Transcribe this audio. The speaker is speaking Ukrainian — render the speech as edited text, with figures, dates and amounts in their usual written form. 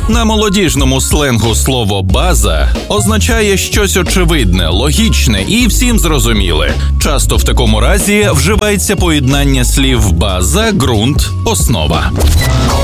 На молодіжному сленгу слово «база» означає щось очевидне, логічне і всім зрозуміле. Часто в такому разі вживається поєднання слів «база», «ґрунт», «основа».